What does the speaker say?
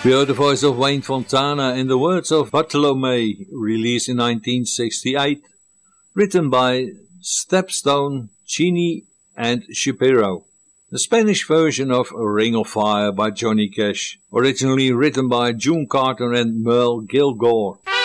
We heard the voice of Wayne Fontana in the words of Bartolome, released in 1968, written by Stepstone, Chini and Shapiro. The Spanish version of Ring of Fire by Johnny Cash, originally written by June Carter and Merle Kilgore.